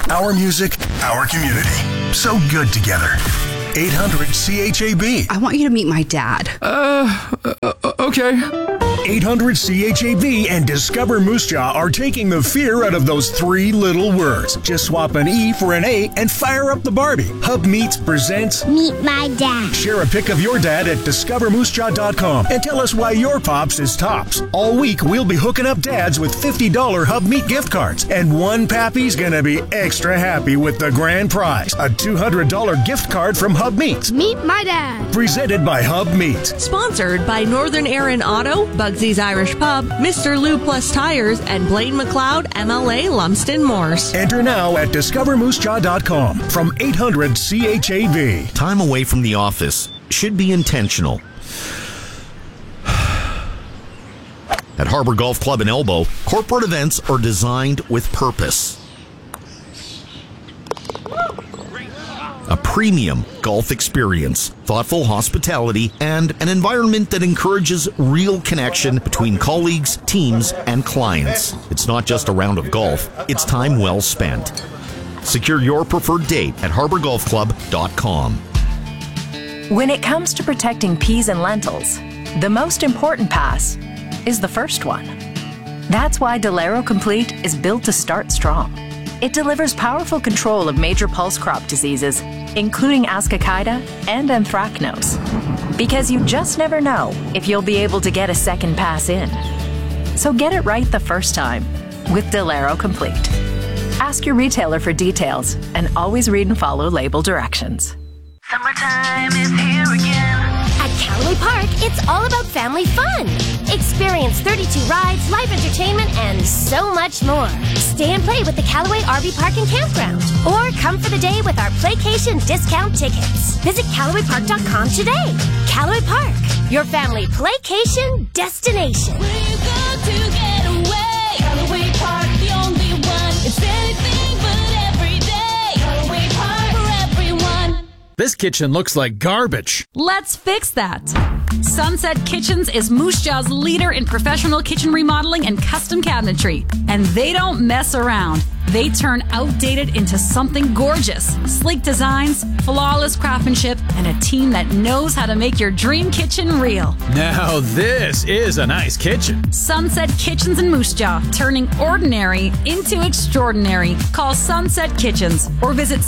Our music, our community. So good together. 800-CHAB. I want you to meet my dad. Okay. 800-CHAB and Discover Moose Jaw are taking the fear out of those three little words. Just swap an E for an A and fire up the Barbie. Hub Meats presents Meet My Dad. Share a pic of your dad at discovermoosejaw.com and tell us why your pops is tops. All week, we'll be hooking up dads with $50 Hub Meat gift cards. And one pappy's gonna be extra happy with the grand prize, a $200 gift card from Hub Meats. Meet My Dad. Presented by Hub Meats. Sponsored by Northern Aaron Auto, Bugsy's Irish Pub, Mr. Lou Plus Tires, and Blaine McLeod, MLA Lumsden Morse. Enter now at discovermoosejaw.com from 800-CHAB. Time away from the office should be intentional. At Harbor Golf Club in Elbow, corporate events are designed with purpose. A premium golf experience, thoughtful hospitality, and an environment that encourages real connection between colleagues, teams, and clients. It's not just a round of golf, it's time well spent. Secure your preferred date at harborgolfclub.com. When it comes to protecting peas and lentils, the most important pass is the first one. That's why Delero Complete is built to start strong. It delivers powerful control of major pulse crop diseases, including Ascochyta and Anthracnose. Because you just never know if you'll be able to get a second pass in. So get it right the first time with Delero Complete. Ask your retailer for details and always read and follow label directions. Summertime is here again. At Callaway Park, it's all about family fun. Experience 32 rides, live entertainment, and so much more. Stay and play with the Callaway RV Park and Campground. Or come for the day with our Playcation discount tickets. Visit CallawayPark.com today. Callaway Park, your family playcation destination. Where you go to get away? Callaway Park, the only one. It's anything but every day. Callaway Park for everyone. This kitchen looks like garbage. Let's fix that. Sunset Kitchens is Moose Jaw's leader in professional kitchen remodeling and custom cabinetry. And they don't mess around. They turn outdated into something gorgeous. Sleek designs, flawless craftsmanship, and a team that knows how to make your dream kitchen real. Now this is a nice kitchen. Sunset Kitchens in Moose Jaw, turning ordinary into extraordinary. Call Sunset Kitchens or visit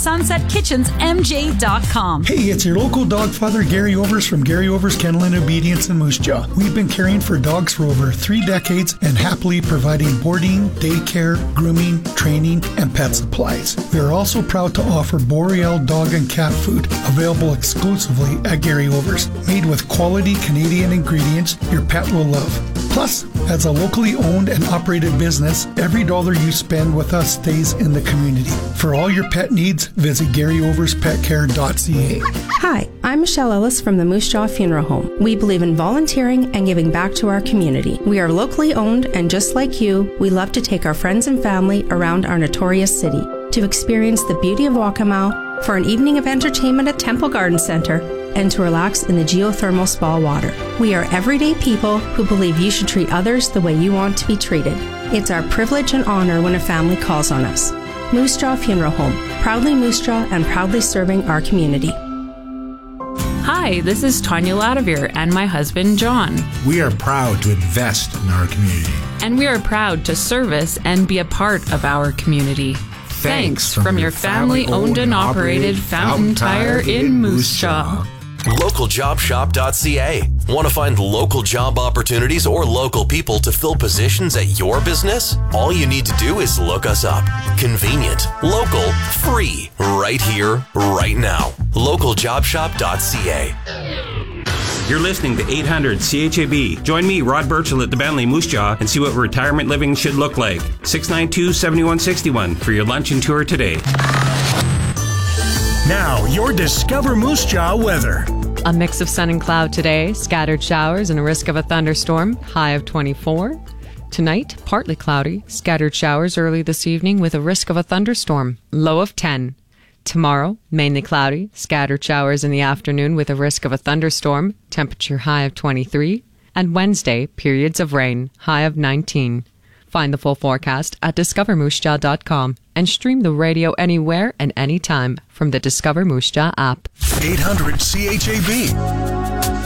sunsetkitchensmj.com. Hey, it's your local dog father, Gary Overs from Gary Overs Kennel and Obedience in Moose Jaw. We've been caring for dogs for over 3 decades and happily providing boarding, daycare, grooming, training, and pet supplies. We are also proud to offer Boreal dog and cat food available exclusively at Gary Overs. Made with quality Canadian ingredients your pet will love. Plus, as a locally owned and operated business, every dollar you spend with us stays in the community. For all your pet needs, visit GaryOversPetCare.ca. Hi, I'm Michelle Ellis from the Moose Jaw Funeral Home. We believe in volunteering and giving back to our community. We are locally owned, and just like you, we love to take our friends and family around our notorious city to experience the beauty of Waccamaw, for an evening of entertainment at Temple Garden Center, and to relax in the geothermal spa water. We are everyday people who believe you should treat others the way you want to be treated. It's our privilege and honor when a family calls on us. Moose Jaw Funeral Home, proudly Moose Jaw and proudly serving our community. Hi, this is Tanya Ladavir and my husband, John. We are proud to invest in our community. And we are proud to service and be a part of our community. Thanks from your family-owned and operated Fountain Tire in Moose Jaw. LocalJobShop.ca. Want to find local job opportunities or local people to fill positions at your business? All you need to do is look us up. Convenient, local, free, right here, right now. LocalJobShop.ca. You're listening to 800 CHAB. Join me, Rod Burchell, at the Bentley Moose Jaw and see what retirement living should look like. 692-7161 for your lunch and tour today. Now, your Discover Moose Jaw weather. A mix of sun and cloud today, scattered showers and a risk of a thunderstorm, high of 24. Tonight, partly cloudy, scattered showers early this evening with a risk of a thunderstorm, low of 10. Tomorrow, mainly cloudy, scattered showers in the afternoon with a risk of a thunderstorm, temperature high of 23. And Wednesday, periods of rain, high of 19. Find the full forecast at discovermoose.com and stream the radio anywhere and anytime from the Discover Moose Jaw app. 800 CHAB.